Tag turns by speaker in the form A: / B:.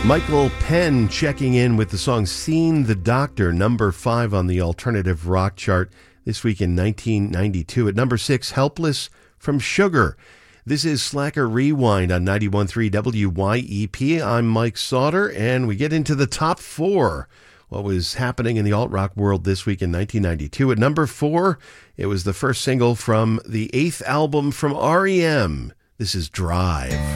A: Michael Penn checking in with the song Seen the Doctor, number 5 on the alternative rock chart this week in 1992. At number 6, Helpless from Sugar. This is Slacker Rewind on 91.3 WYEP. I'm Mike Sauter, and we get into the top 4. What was happening in the alt-rock world this week in 1992. At number 4, it was the first single from the 8th album from R.E.M. This is Drive.